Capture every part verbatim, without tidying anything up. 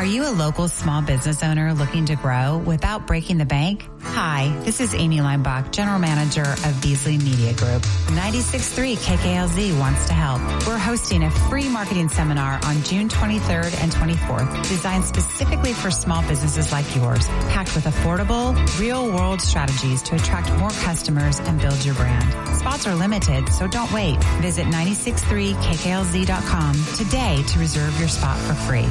Are you a local small business owner looking to grow without breaking the bank? Hi, this is Amy Leinbach, General Manager of Beasley Media Group. ninety-six point three K K L Z wants to help. We're hosting a free marketing seminar on June twenty-third and twenty-fourth, designed specifically for small businesses like yours, packed with affordable, real-world strategies to attract more customers and build your brand. Spots are limited, so don't wait. Visit ninety-six point three K K L Z dot com today to reserve your spot for free.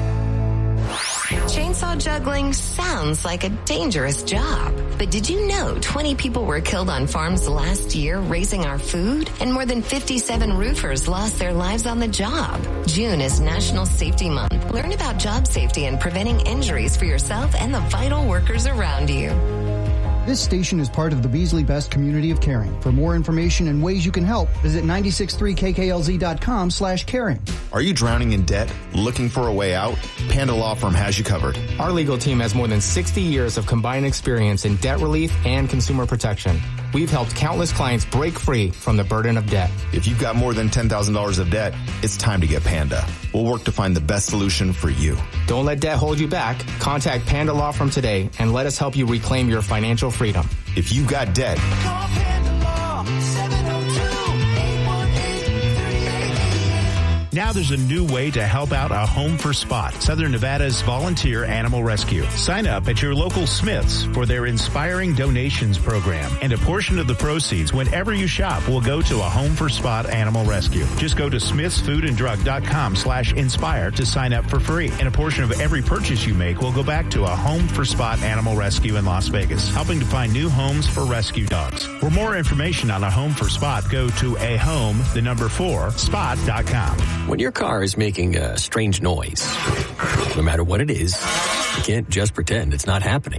Chainsaw juggling sounds like a dangerous job. But did you know twenty people were killed on farms last year raising our food? And more than fifty-seven roofers lost their lives on the job. June is National Safety Month. Learn about job safety and preventing injuries for yourself and the vital workers around you. This station is part of the Beasley Best community of caring. For more information and ways you can help, visit ninety-six point three K K L Z dot com slash caring. Are you drowning in debt? Looking for a way out? Panda Law Firm has you covered. Our legal team has more than sixty years of combined experience in debt relief and consumer protection. We've helped countless clients break free from the burden of debt. If you've got more than ten thousand dollars of debt, it's time to get Panda. We'll work to find the best solution for you. Don't let debt hold you back. Contact Panda Law Firm today and let us help you reclaim your financial freedom. If you've got debt, call Panda Law, seven oh two, eight one eight, three eight eight eight. Now there's a new way to help out a Home for Spot, Southern Nevada's volunteer animal rescue. Sign up at your local Smith's for their inspiring donations program, and a portion of the proceeds whenever you shop will go to a Home for Spot animal rescue. Just go to smiths food and drug dot com slash inspire to sign up for free, and a portion of every purchase you make will go back to a Home for Spot animal rescue in Las Vegas, helping to find new homes for rescue dogs. For more information on a Home for Spot, go to a home, the number four, spot dot com. When your car is making a strange noise, no matter what it is, you can't just pretend it's not happening.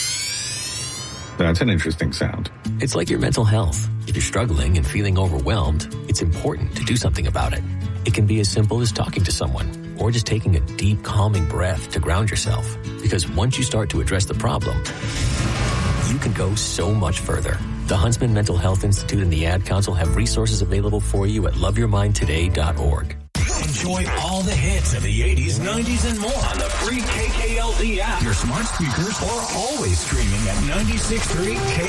That's an interesting sound. It's like your mental health. If you're struggling and feeling overwhelmed, it's important to do something about it. It can be as simple as talking to someone or just taking a deep, calming breath to ground yourself. Because once you start to address the problem, you can go so much further. The Huntsman Mental Health Institute and the Ad Council have resources available for you at love your mind today dot org. Enjoy all the hits of the eighties, nineties, and more on the free K K L Z app, your smart speakers, or always streaming at ninety-six point three K K L Z.